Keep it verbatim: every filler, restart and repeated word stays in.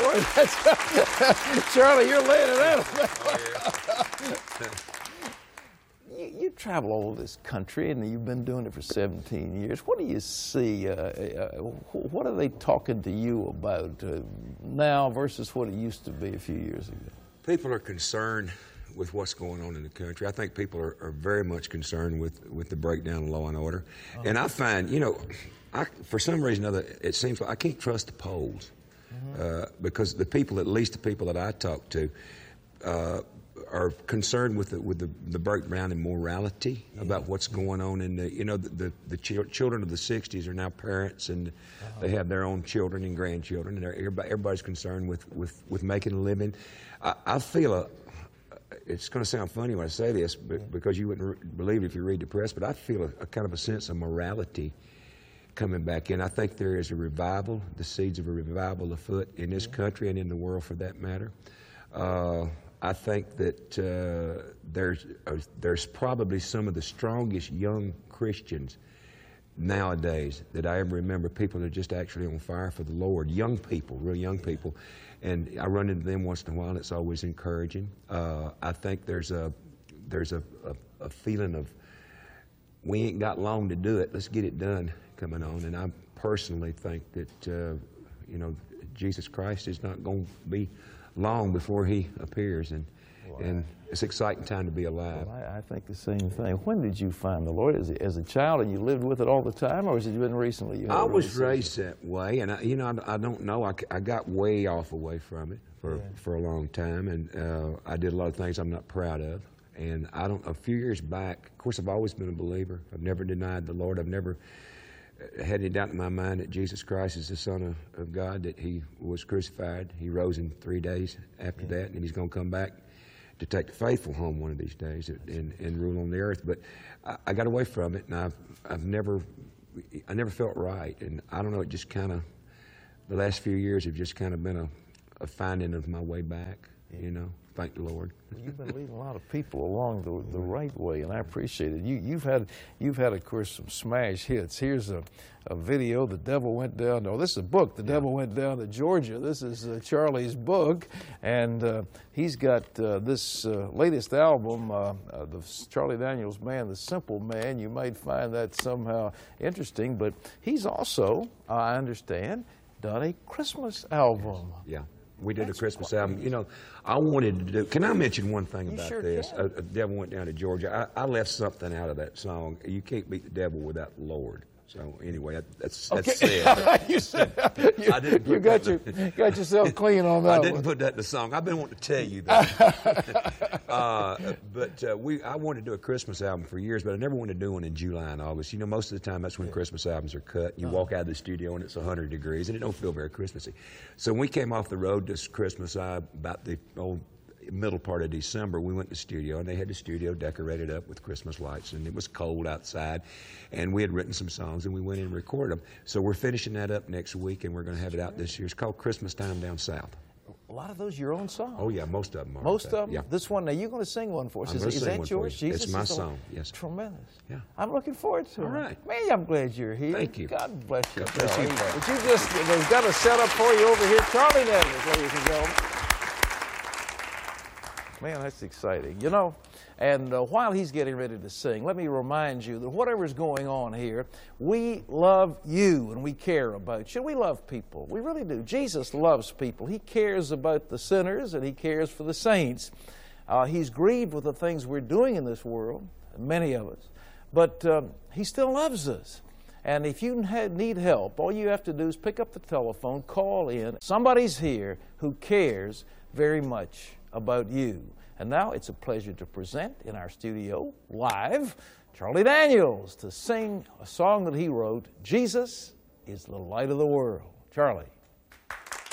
Boy, that's, Charlie, you're laying it out. Oh, yeah. You, you travel all over this country, and you've been doing it for seventeen years. What do you see? Uh, uh, what are they talking to you about uh, now versus what it used to be a few years ago? People are concerned with what's going on in the country. I think people are, are very much concerned with, with the breakdown of law and order. Uh-huh. And I find, you know, I, for some reason or other, it seems like I can't trust the polls. Uh-huh. uh, because the people, at least the people that I talk to, uh, are concerned with the, with the, the breakdown in morality yeah. about what's going on in the, you know, the, the, the ch- children of the sixties are now parents, and uh-huh. they have their own children and grandchildren, and everybody, everybody's concerned with, with, with making a living. I, I feel a, it's going to sound funny when I say this, but, because you wouldn't re- believe it if you read the press, but I feel a, a kind of a sense of morality coming back in. I think there is a revival, the seeds of a revival afoot in this country and in the world for that matter. Uh, I think that uh, there's uh, there's probably some of the strongest young Christians nowadays that I ever remember. People that are just actually on fire for the Lord. Young people, real young people, and I run into them once in a while. And it's always encouraging. Uh, I think there's a there's a, a, a feeling of we ain't got long to do it. Let's get it done coming on. And I personally think that uh, you know Jesus Christ is not going to be long before he appears, and wow. and it's an exciting time to be alive. Well, I, I think the same thing. When did you find the Lord? As a, as a child, and you lived with it all the time, or has it been recently? You I was raised that way, and I, you know, I, I don't know. I, I got way off away from it for yeah. for a long time, and uh, I did a lot of things I'm not proud of. And I don't. A few years back, of course, I've always been a believer. I've never denied the Lord. I've never had any doubt in my mind that Jesus Christ is the Son of, of God, that he was crucified. He rose in three days after yeah. that, and he's going to come back to take the faithful home one of these days and, and rule on the earth. But I, I got away from it, and I've, I've never, I never felt right. And I don't know, it just kind of, the last few years have just kind of been a, a finding of my way back, yeah. you know. Thank the Lord. Well, you've been leading a lot of people along the, the right way, and I appreciate it. You, you've had, you've had, of course, some smash hits. Here's a, a video. The Devil Went Down. No, this is a book. The yeah. Devil Went Down to Georgia. This is uh, Charlie's book, and uh, he's got uh, this uh, latest album, uh, uh, the Charlie Daniels Band, The Simple Man. You might find that somehow interesting, but he's also, I understand, done a Christmas album. Yeah. We did That's a Christmas quite album. You know, I wanted to do, can I mention one thing you about sure this? Can. A, a Devil Went Down to Georgia. I, I left something out of that song. You can't beat the devil without the Lord. So anyway, that's, that's okay. said. you said you, I didn't you got, your, got yourself clean on that I didn't one. put that in the song. I've been wanting to tell you that. uh, but uh, we, I wanted to do a Christmas album for years, but I never wanted to do one in July and August. You know, most of the time that's when yeah. Christmas albums are cut. You uh-huh. walk out of the studio and it's one hundred degrees, and it don't feel very Christmassy. So when we came off the road this Christmas, uh, about the old middle part of December, we went to the studio, and they had the studio decorated up with Christmas lights, and it was cold outside, and we had written some songs, and we went in and recorded them. So we're finishing that up next week, and we're going to have it out this year. It's called Christmas Time Down South. A lot of those your own songs. Oh yeah, most of them are. Most of them. Yeah. This one now, you're going to sing one for us. I'm Is, going is to sing that one yours? for you. Jesus It's my is song. Yes. Tremendous. Yeah. I'm looking forward to it. All right. Man, I'm glad you're here. Thank you. God bless you. God bless you. But you just, they've got a setup for you over here. Charlie Daniels, ladies and gentlemen. Man, that's exciting. You know, and uh, while he's getting ready to sing, let me remind you that whatever's going on here, we love you and we care about you. We love people. We really do. Jesus loves people. He cares about the sinners and he cares for the saints. Uh, he's grieved with the things we're doing in this world, many of us, but um, he still loves us. And if you need help, all you have to do is pick up the telephone, call in. Somebody's here who cares very much about you. And now it's a pleasure to present in our studio live Charlie Daniels to sing a song that he wrote, Jesus is the Light of the World. Charlie.